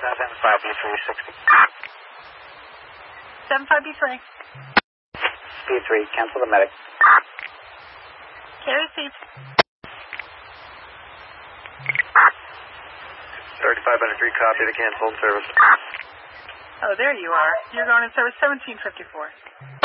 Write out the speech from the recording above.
75B360. 75B3. B3, cancel the medic. Carry seat. 3503, copy the cancel service. Oh, there you are. You're going in service 1754.